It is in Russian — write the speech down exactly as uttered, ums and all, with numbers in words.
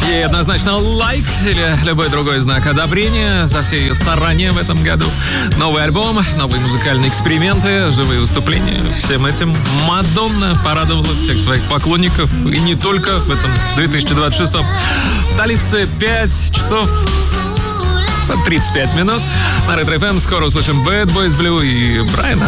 Ей однозначно лайк или любой другой знак одобрения за все ее старания в этом году. Новый альбом, новые музыкальные эксперименты, живые выступления. Всем этим Мадонна порадовала всех своих поклонников. И не только в этом две тысячи двадцать шестом. В столице пять часов тридцать пять минут. На Ретро эф эм скоро услышим Bad Boys Blue и Брайана